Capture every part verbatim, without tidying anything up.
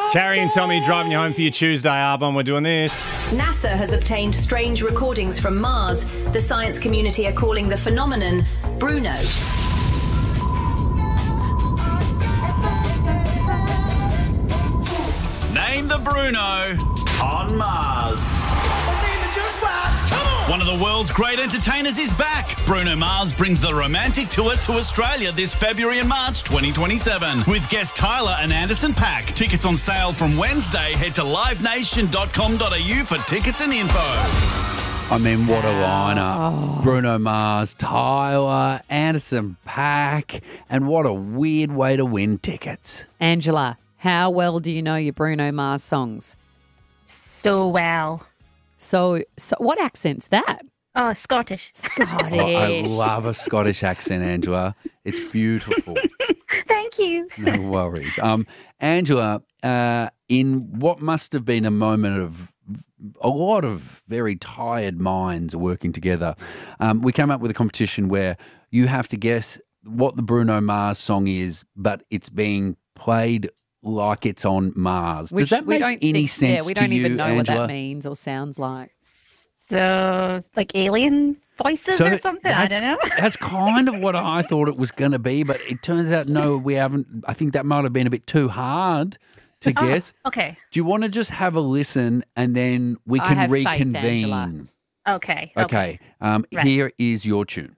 Carrie and Tommy driving you home for your Tuesday, Arbon. We're doing this. NASA has obtained strange recordings from Mars. The science community are calling the phenomenon Bruno. Name the Bruno on Mars. One of the world's great entertainers is back. Bruno Mars brings the romantic tour to Australia this February and March twenty twenty-seven with guests Tyler and Anderson .Paak. Tickets on sale from Wednesday. Head to live nation dot com dot a u for tickets and info. I mean, what a lineup. Bruno Mars, Tyler, Anderson .Paak, and what a weird way to win tickets. Angela, how well do you know your Bruno Mars songs? So well. So, so what accent's that? Oh, Scottish. Scottish. Oh, I love a Scottish accent, Angela. It's beautiful. Thank you. No worries. Um, Angela, uh, in what must have been a moment of a lot of very tired minds working together, um, we came up with a competition where you have to guess what the Bruno Mars song is, but it's being played like it's on Mars. Which Does that we make don't any think, sense Yeah, we to don't you, even know Angela? what that means or sounds like. So, like alien voices So or something? I don't know. That's kind of what I thought it was going to be, but it turns out, no, we haven't. I think that might have been a bit too hard to Oh, guess. okay. Do you want to just have a listen and then we I can have faith, reconvene? Angela. Okay. Okay. Um, Right. Here is your tune.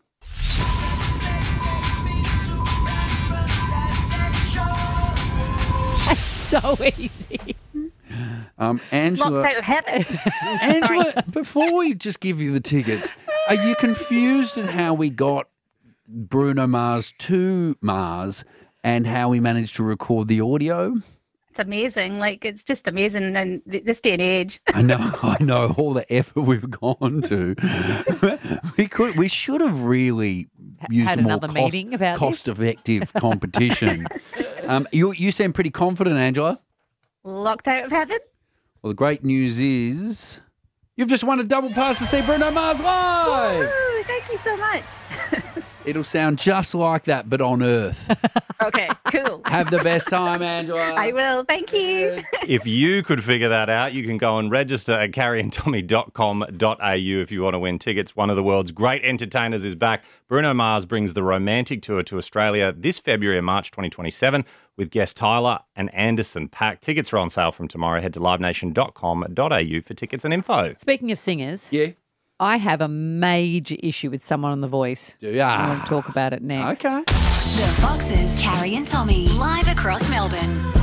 That's so easy. Um, Angela, Locked out of heaven. Angela, before we just give you the tickets, are you confused at how we got Bruno Mars to Mars and how we managed to record the audio? It's amazing. Like, it's just amazing in th- this day and age. I know, I know, all the effort we've gone to. we could, we should have really used had a more another cost, meeting about this. cost-effective competition. um, you, you sound pretty confident, Angela. Locked out of heaven? Well, the great news is you've just won a double pass to see Bruno Mars live. Woo, thank you so much. It'll sound just like that, but on Earth. Okay, cool. Have the best time, Angela. I will. Thank you. If you could figure that out, you can go and register at carrie and tommy dot com dot a u if you want to win tickets. One of the world's great entertainers is back. Bruno Mars brings the romantic tour to Australia this February and March twenty twenty-seven with guests Tyler and Anderson .Paak. Tickets are on sale from tomorrow. Head to live nation dot com dot a u for tickets and info. Speaking of singers, Yeah. I have a major issue with someone on The Voice. Do ya? I want to talk about it next. Okay. The Foxes, Carrie and Tommy, live across Melbourne.